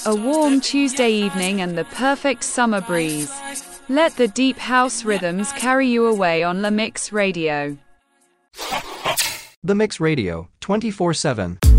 A warm Tuesday evening and the perfect summer breeze. Let the deep house rhythms carry you away on La Mix Radio. The Mix Radio, 24/7.